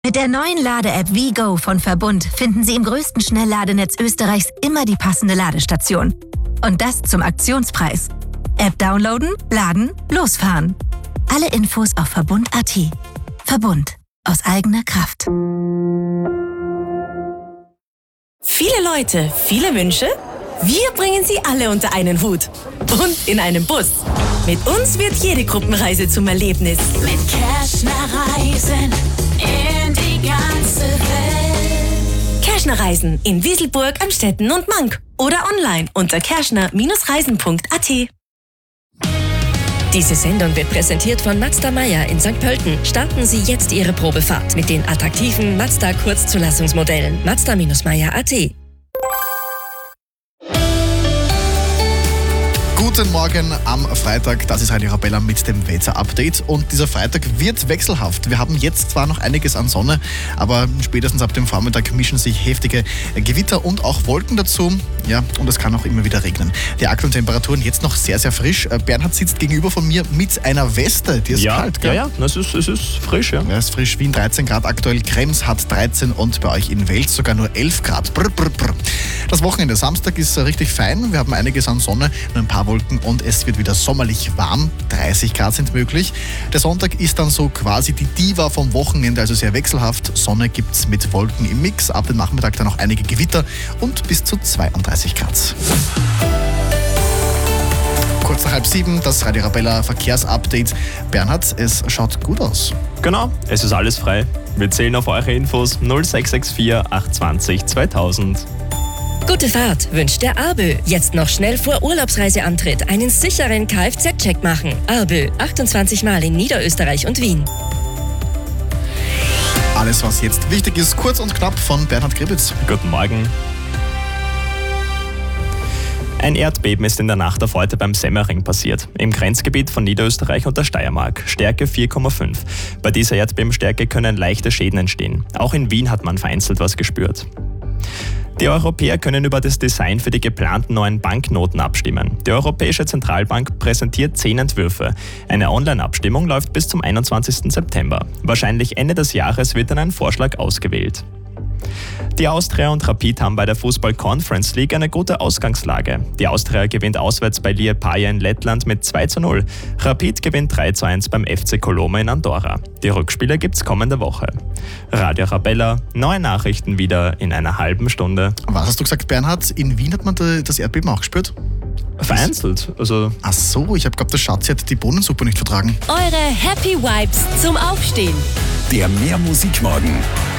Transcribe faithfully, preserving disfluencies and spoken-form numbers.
Mit der neuen Lade-App WeGo von Verbund finden Sie im größten Schnellladenetz Österreichs immer die passende Ladestation. Und das zum Aktionspreis. App downloaden, laden, losfahren. Alle Infos auf verbund punkt a t. Verbund. Aus eigener Kraft. Viele Leute, viele Wünsche? Wir bringen sie alle unter einen Hut. Und in einem Bus. Mit uns wird jede Gruppenreise zum Erlebnis. Mit Kerschner Reisen in die ganze Welt. Kerschner Reisen in Wieselburg, Amstetten und Mank. Oder online unter kerschner Reisen punkt a t. Diese Sendung wird präsentiert von Mazda Meier in Sankt Pölten. Starten Sie jetzt Ihre Probefahrt mit den attraktiven Mazda Kurzzulassungsmodellen. Mazda Meier punkt a t. Guten Morgen am Freitag, das ist Radio Arabella mit dem Wetter-Update und dieser Freitag wird wechselhaft. Wir haben jetzt zwar noch einiges an Sonne, aber spätestens ab dem Vormittag mischen sich heftige Gewitter und auch Wolken dazu. Ja, und es kann auch immer wieder regnen. Die aktuellen Temperaturen jetzt noch sehr, sehr frisch. Bernhard sitzt gegenüber von mir mit einer Weste, die ist ja, kalt, gell? Ja, ja, es ist, es ist frisch, ja. Ja, es ist frisch. Wien dreizehn Grad aktuell, Krems hat dreizehn und bei euch in Wels sogar nur elf Grad. Brr, brr, brr. Das Wochenende, Samstag ist richtig fein. Wir haben einiges an Sonne, nur ein paar Wolken und es wird wieder sommerlich warm. dreißig Grad sind möglich. Der Sonntag ist dann so quasi die Diva vom Wochenende, also sehr wechselhaft. Sonne gibt's mit Wolken im Mix. Ab dem Nachmittag dann auch einige Gewitter und bis zu zweiunddreißig Grad. Kurz nach halb sieben, das Radio Arabella Verkehrsupdate. Bernhard, es schaut gut aus. Genau, es ist alles frei. Wir zählen auf eure Infos null sechs sechs vier acht zwei null zweitausend. Gute Fahrt wünscht der Arbö. Jetzt noch schnell vor Urlaubsreiseantritt einen sicheren Kfz-Check machen. Arbö, achtundzwanzig Mal in Niederösterreich und Wien. Alles, was jetzt wichtig ist, kurz und knapp von Bernhard Gribitz. Guten Morgen. Ein Erdbeben ist in der Nacht auf heute beim Semmering passiert, im Grenzgebiet von Niederösterreich und der Steiermark, Stärke vier Komma fünf. Bei dieser Erdbebenstärke können leichte Schäden entstehen. Auch in Wien hat man vereinzelt was gespürt. Die Europäer können über das Design für die geplanten neuen Banknoten abstimmen. Die Europäische Zentralbank präsentiert zehn Entwürfe. Eine Online-Abstimmung läuft bis zum einundzwanzigsten September. Wahrscheinlich Ende des Jahres wird dann ein Vorschlag ausgewählt. Die Austria und Rapid haben bei der Fußball Conference League eine gute Ausgangslage. Die Austria gewinnt auswärts bei Liepaja in Lettland mit zwei zu null. Rapid gewinnt drei zu eins beim F C Coloma in Andorra. Die Rückspiele gibt's kommende Woche. Radio Arabella, neue Nachrichten wieder in einer halben Stunde. Was hast du gesagt, Bernhard? In Wien hat man das Erdbeben auch gespürt? Vereinzelt. Also Ach so, ich habe geglaubt, der Schatz hätte die Bohnensuppe nicht vertragen. Eure Happy Vibes zum Aufstehen. Der Mehr Musikmorgen